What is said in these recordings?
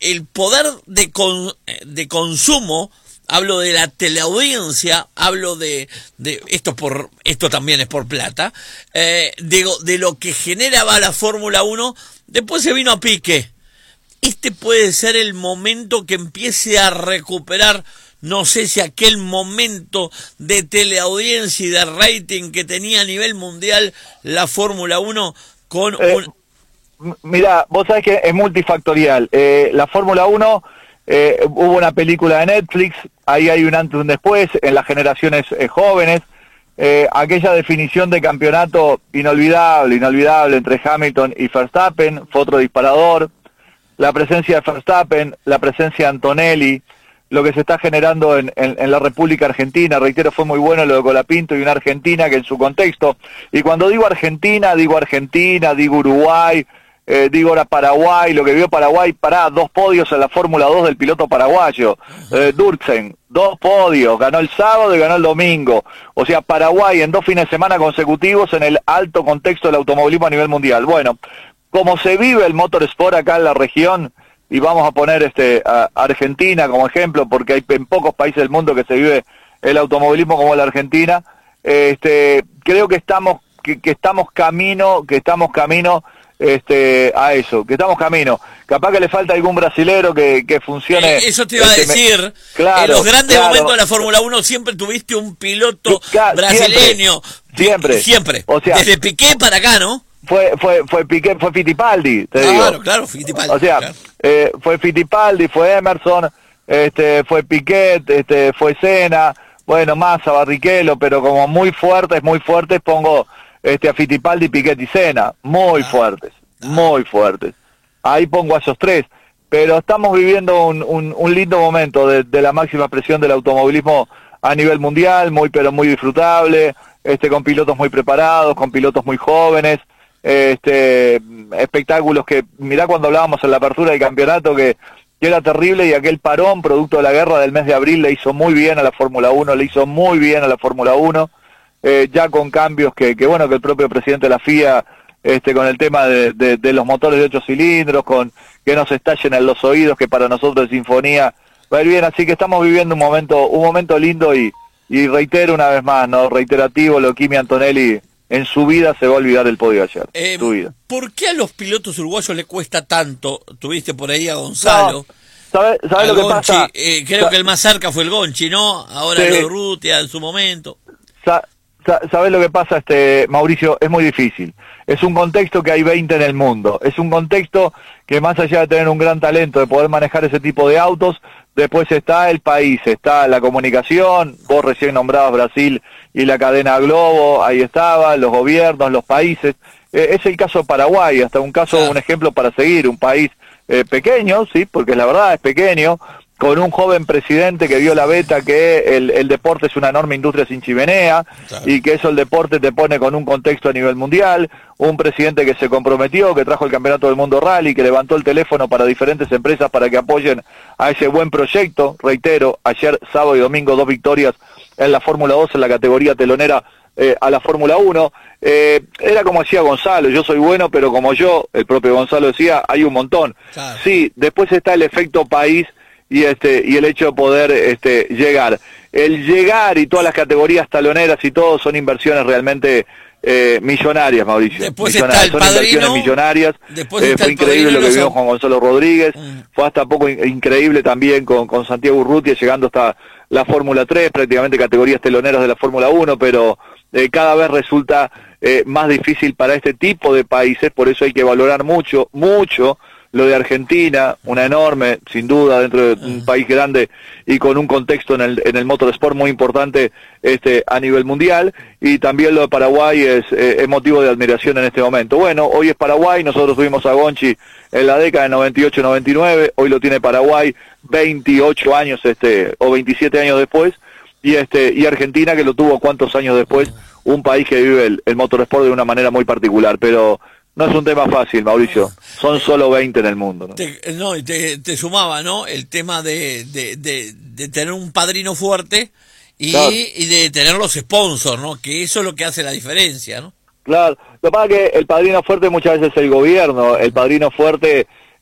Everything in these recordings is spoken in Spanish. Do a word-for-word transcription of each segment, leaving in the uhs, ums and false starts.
el poder de, con, de consumo, hablo de la teleaudiencia, hablo de, de esto por esto también es por plata, eh, digo, de lo que generaba la Fórmula uno, después se vino a pique. Este puede ser el momento que empiece a recuperar, no sé si aquel momento de teleaudiencia y de rating que tenía a nivel mundial la Fórmula uno con eh, un... Mira, vos sabés que es multifactorial. Eh, la Fórmula uno, eh, hubo una película de Netflix, ahí hay un antes y un después, en las generaciones eh, jóvenes, eh, aquella definición de campeonato inolvidable, inolvidable entre Hamilton y Verstappen, fue otro disparador. La presencia de Verstappen, la presencia de Antonelli, lo que se está generando en, en, en la República Argentina, reitero, fue muy bueno lo de Colapinto y una Argentina que en su contexto, y cuando digo Argentina, digo Argentina, digo Uruguay, eh, digo ahora Paraguay, lo que vio Paraguay, pará, dos podios en la Fórmula dos del piloto paraguayo, eh, Durksen, dos podios, ganó el sábado y ganó el domingo, o sea, Paraguay en dos fines de semana consecutivos en el alto contexto del automovilismo a nivel mundial. Bueno, como se vive el motorsport acá en la región, y vamos a poner este a Argentina como ejemplo, porque hay en pocos países del mundo que se vive el automovilismo como la Argentina, este creo que estamos que, que estamos camino, que estamos camino este a eso, que estamos camino. Capaz que le falta algún brasilero que, que funcione. Eh, eso te iba este, a decir. Me, claro, en los grandes claro. momentos de la Fórmula uno siempre tuviste un piloto Claro, brasileño. Siempre. Siempre. O sea, desde Piqué para acá, ¿no? Fue fue fue Piqué, fue Fittipaldi, te claro, digo. Claro, claro, Fittipaldi. O sea, claro. eh, fue Fittipaldi, fue Emerson, este fue Piquet, este fue Senna, bueno, Massa, Barrichello, pero como muy fuertes, muy fuertes pongo este a Fittipaldi, Piquet y Senna, muy ah, fuertes, ah. muy fuertes. Ahí pongo a esos tres, pero estamos viviendo un, un, un lindo momento de, de la máxima presión del automovilismo a nivel mundial, muy pero muy disfrutable, este con pilotos muy preparados, con pilotos muy jóvenes. Este espectáculos que, mirá cuando hablábamos en la apertura del campeonato que, que era terrible, y aquel parón producto de la guerra del mes de abril le hizo muy bien a la Fórmula uno, le hizo muy bien a la Fórmula uno, eh, ya con cambios que, que bueno, que el propio presidente de la F I A, este con el tema de, de, de los motores de ocho cilindros, con que no se estallen en los oídos, que para nosotros es sinfonía, va a ir bien, así que estamos viviendo un momento, un momento lindo, y, y reitero una vez más, no reiterativo, lo Kimi Antonelli en su vida se va a olvidar del podio de ayer. Eh, su vida. ¿Por qué a los pilotos uruguayos le cuesta tanto? Tuviste por ahí a Gonzalo. No, ¿Sabes sabe lo que Gonchi, pasa? Eh, creo Sa que el más cerca fue el Gonchi, ¿no? Ahora sí. lo de Urrutia en su momento. Sa sa ¿Sabes lo que pasa, este Mauricio? Es muy difícil. Es un contexto que hay veinte en el mundo. Es un contexto que, más allá de tener un gran talento de poder manejar ese tipo de autos, después está el país, está la comunicación, vos recién nombrabas Brasil y la cadena Globo, ahí estaba, los gobiernos, los países. Eh, es el caso de Paraguay, hasta un caso, claro. un ejemplo para seguir, un país eh, pequeño, sí, porque la verdad es pequeño, con un joven presidente que vio la beta que el, el deporte es una enorme industria sin chimenea, claro. y que eso el deporte te pone con un contexto a nivel mundial, un presidente que se comprometió, que trajo el campeonato del mundo rally, que levantó el teléfono para diferentes empresas para que apoyen a ese buen proyecto. Reitero, ayer sábado y domingo dos victorias en la Fórmula dos en la categoría telonera eh, a la Fórmula uno. Eh, era como decía Gonzalo, yo soy bueno, pero como yo, el propio Gonzalo decía, hay un montón. Claro. Sí, después está el efecto país y este y el hecho de poder este llegar. El llegar y todas las categorías taloneras y todo son inversiones realmente eh, millonarias, Mauricio. Después millonarias, está el son padrino, inversiones millonarias. Eh, fue increíble lo que vimos con Gonzalo Rodríguez, mm. fue hasta poco in increíble también con, con Santiago Urrutia, llegando hasta la Fórmula tres, prácticamente categorías teloneras de la Fórmula uno, pero eh, cada vez resulta eh, más difícil para este tipo de países, por eso hay que valorar mucho, mucho lo de Argentina, una enorme, sin duda, dentro de un país grande y con un contexto en el, en el motorsport muy importante este a nivel mundial, y también lo de Paraguay es, eh, es motivo de admiración en este momento. Bueno, hoy es Paraguay, nosotros tuvimos a Gonchi en la década de noventa y ocho noventa y nueve, hoy lo tiene Paraguay veintiocho años este o veintisiete años después, y este y Argentina, que lo tuvo cuántos años después, un país que vive el, el motorsport de una manera muy particular, pero no es un tema fácil, Mauricio. Son solo veinte en el mundo, ¿no? Te, no, te, te sumaba, ¿no? El tema de, de, de, de tener un padrino fuerte y, claro. y de tener los sponsors, ¿no? Que eso es lo que hace la diferencia, ¿no? Claro. Lo que pasa es que el padrino fuerte muchas veces es el gobierno. El padrino fuerte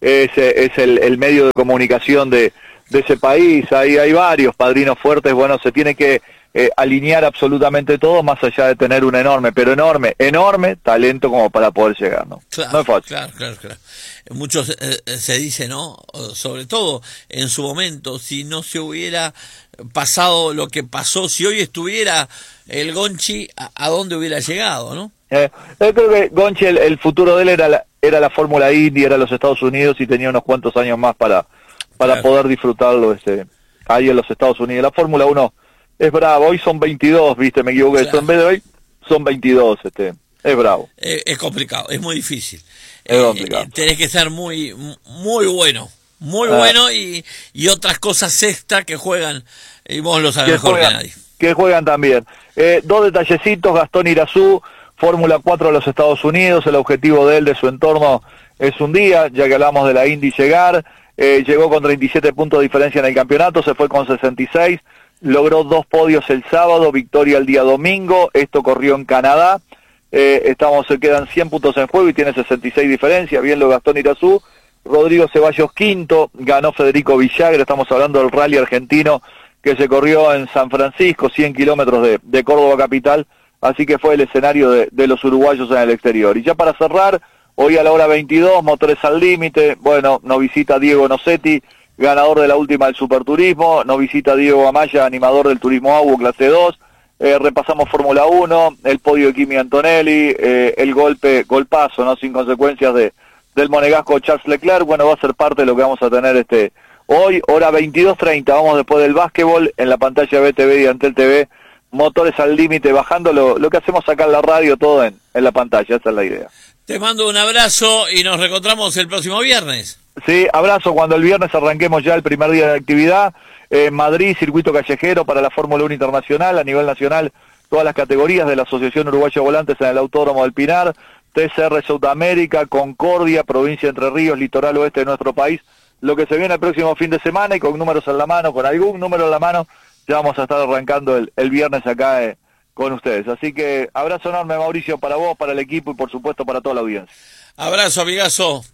es, es el, el medio de comunicación de, de ese país. Ahí hay varios padrinos fuertes. Bueno, se tiene que eh, alinear absolutamente todo, más allá de tener un enorme, pero enorme, enorme talento como para poder llegar, ¿no? Claro, no es fácil. Claro, claro, claro. Muchos eh, se dice, ¿no? Sobre todo en su momento, si no se hubiera pasado lo que pasó, si hoy estuviera el Gonchi, ¿a, a dónde hubiera llegado, no? Eh, yo creo que Gonchi, el, el futuro de él era la, era la Fórmula Indy, era los Estados Unidos, y tenía unos cuantos años más para, para claro. poder disfrutarlo este, ahí en los Estados Unidos. La Fórmula uno es bravo, hoy son veintidós, viste, me equivoqué, claro. En vez de hoy son veintidós, este, es bravo. Es, es complicado, es muy difícil. Es complicado. Eh, tenés que ser muy, muy bueno, muy ah. bueno y, y otras cosas extra que juegan, y vos lo sabés mejor juegan, que nadie. Que juegan también. Eh, dos detallecitos, Gastón Irazú, Fórmula cuatro de los Estados Unidos, el objetivo de él, de su entorno, es un día, ya que hablamos de la Indy llegar, eh, llegó con treinta y siete puntos de diferencia en el campeonato, se fue con sesenta y seis, logró dos podios el sábado, victoria el día domingo, esto corrió en Canadá, eh, estamos, se quedan cien puntos en juego y tiene sesenta y seis diferencia, bien lo Gastón Irazú. Rodrigo Ceballos quinto, ganó Federico Villagra, estamos hablando del rally argentino que se corrió en San Francisco, cien kilómetros de, de Córdoba capital, así que fue el escenario de, de los uruguayos en el exterior. Y ya para cerrar, hoy a la hora veintidós, Motores al Límite, bueno, nos visita Diego Nocetti, ganador de la última del Superturismo, nos visita Diego Amaya, animador del Turismo Agua, clase dos, eh, repasamos Fórmula uno, el podio de Kimi Antonelli, eh, el golpe, golpazo, ¿no? Sin consecuencias de del monegasco Charles Leclerc. Bueno, va a ser parte de lo que vamos a tener este hoy, hora veintidós treinta, vamos después del básquetbol, en la pantalla de B T V y Antel T V, Motores al Límite, bajando lo, lo que hacemos acá en la radio, todo en, en la pantalla, esa es la idea. Te mando un abrazo y nos reencontramos el próximo viernes. Sí, abrazo, cuando el viernes arranquemos ya el primer día de actividad, en eh, Madrid, circuito callejero para la Fórmula uno Internacional, a nivel nacional, todas las categorías de la Asociación Uruguaya de Volantes en el Autódromo del Pinar, T C R Sudamérica, Concordia, provincia de Entre Ríos, litoral oeste de nuestro país, lo que se viene el próximo fin de semana, y con números en la mano, con algún número en la mano, ya vamos a estar arrancando el, el viernes acá eh, con ustedes. Así que abrazo enorme, Mauricio, para vos, para el equipo y por supuesto para toda la audiencia. Abrazo, amigazo.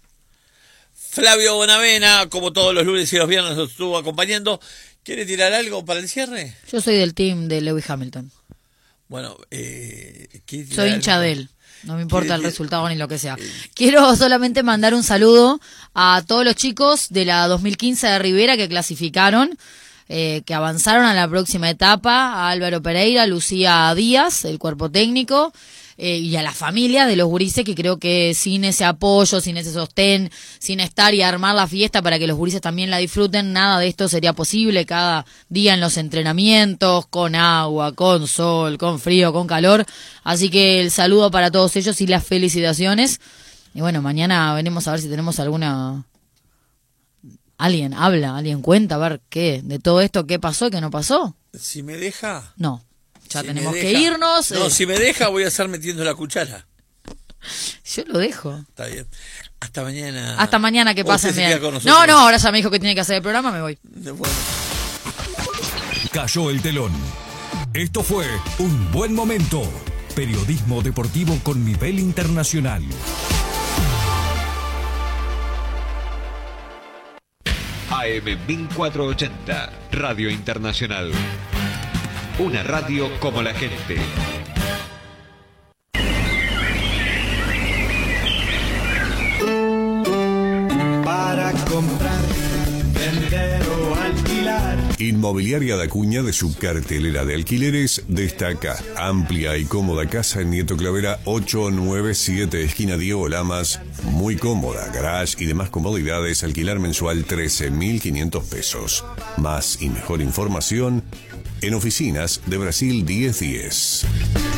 Flavio Bonavena, como todos los lunes y los viernes, nos estuvo acompañando. ¿Quiere tirar algo para el cierre? Yo soy del team de Lewis Hamilton. Bueno, eh, soy hincha de él. No me importa el resultado ni lo que sea. Quiero solamente mandar un saludo a todos los chicos de la dos mil quince de Rivera que clasificaron, eh, que avanzaron a la próxima etapa, a Álvaro Pereira, Lucía Díaz, el cuerpo técnico, eh, y a la familia de los gurises, que creo que sin ese apoyo, sin ese sostén, sin estar y armar la fiesta para que los gurises también la disfruten, nada de esto sería posible. Cada día en los entrenamientos, con agua, con sol, con frío, con calor. Así que el saludo para todos ellos y las felicitaciones. Y bueno, mañana venimos a ver si tenemos alguna... Alguien habla, alguien cuenta, a ver qué, de todo esto, qué pasó y qué no pasó. Si me deja... No. Ya si tenemos deja, que irnos. No, eh. si me deja voy a estar metiendo la cuchara. Yo lo dejo. Está bien. Hasta mañana. Hasta mañana, que pasen bien. No, no, ahora ya me dijo que tiene que hacer el programa, me voy. Bueno. Cayó el telón. Esto fue Un Buen Momento. Periodismo deportivo con nivel internacional. A M mil cuatrocientos ochenta, Radio Internacional. Una radio como la gente. Para comprar, vender o alquilar. Inmobiliaria da Acuña, de su cartelera de alquileres, destaca amplia y cómoda casa en Nieto Clavera ocho nueve siete, esquina Diego Lamas. Muy cómoda, garage y demás comodidades, alquilar mensual trece mil quinientos pesos. Más y mejor información en Oficinas de Brasil diez diez.